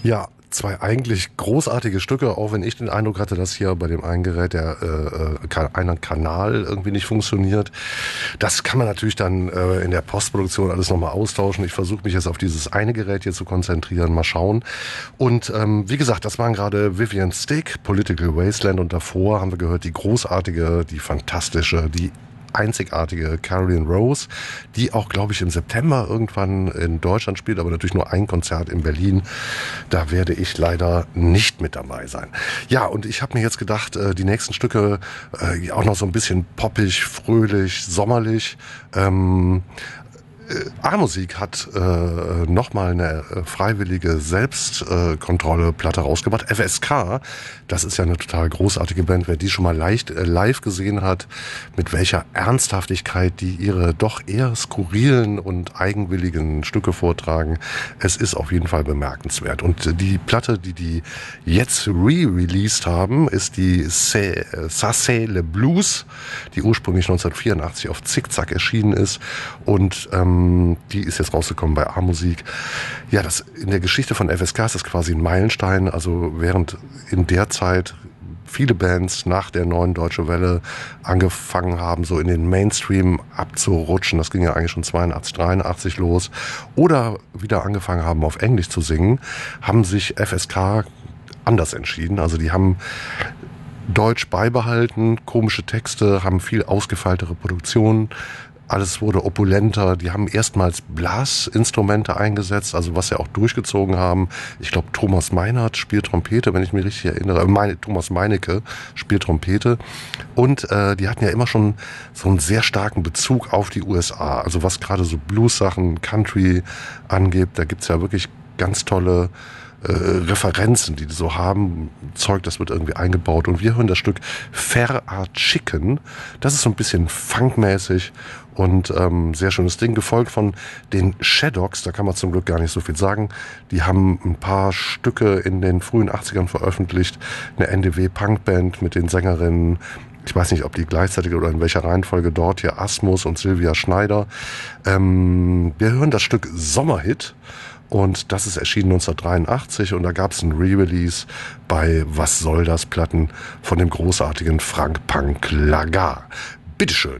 Ja, zwei eigentlich großartige Stücke, auch wenn ich den Eindruck hatte, dass hier bei dem einen Gerät einen Kanal irgendwie nicht funktioniert. Das kann man natürlich dann in der Postproduktion alles nochmal austauschen. Ich versuche mich jetzt auf dieses eine Gerät hier zu konzentrieren, mal schauen. Und wie gesagt, das waren gerade Vivian Stick, Political Wasteland, und davor haben wir gehört die großartige, die fantastische, die einzigartige Caroline Rose, die auch, glaube ich, im September irgendwann in Deutschland spielt, aber natürlich nur ein Konzert in Berlin. Da werde ich leider nicht mit dabei sein. Ja, und ich habe mir jetzt gedacht, die nächsten Stücke auch noch so ein bisschen poppig, fröhlich, sommerlich. A-Musik hat nochmal eine freiwillige Selbstkontrolle-Platte rausgebracht. FSK, das ist ja eine total großartige Band. Wer die schon mal live gesehen hat, mit welcher Ernsthaftigkeit die ihre doch eher skurrilen und eigenwilligen Stücke vortragen, es ist auf jeden Fall bemerkenswert. Und die Platte, die jetzt re-released haben, ist die Ça c'est le Blues, die ursprünglich 1984 auf Zickzack erschienen ist. Und die ist jetzt rausgekommen bei A-Musik. Ja, das in der Geschichte von FSK ist das quasi ein Meilenstein. Also während in der Zeit viele Bands nach der neuen Deutsche Welle angefangen haben, so in den Mainstream abzurutschen. Das ging ja eigentlich schon 82, 83 los. Oder wieder angefangen haben, auf Englisch zu singen, haben sich FSK anders entschieden. Also die haben Deutsch beibehalten, komische Texte, haben viel ausgefeiltere Produktionen. Alles wurde opulenter. Die haben erstmals Blasinstrumente eingesetzt, also was sie auch durchgezogen haben. Ich glaube, Thomas Meinert spielt Trompete, wenn ich mich richtig erinnere. Thomas Meinecke spielt Trompete. Und die hatten ja immer schon so einen sehr starken Bezug auf die USA. Also was gerade so Blues-Sachen, Country angeht, da gibt's ja wirklich ganz tolle Referenzen, die so haben, Zeug, das wird irgendwie eingebaut. Und wir hören das Stück Fair Art Chicken. Das ist so ein bisschen funkmäßig und sehr schönes Ding, gefolgt von den Shadows. Da kann man zum Glück gar nicht so viel sagen. Die haben ein paar Stücke in den frühen 80ern veröffentlicht. Eine NDW-Punkband mit den Sängerinnen, ich weiß nicht, ob die gleichzeitig oder in welcher Reihenfolge dort, hier Asmus und Sylvia Schneider. Wir hören das Stück Sommerhit. Und das ist erschienen 1983 und da gab es ein Re-Release bei Was soll das Platten von dem großartigen Frank Punk Lagar. Bitteschön.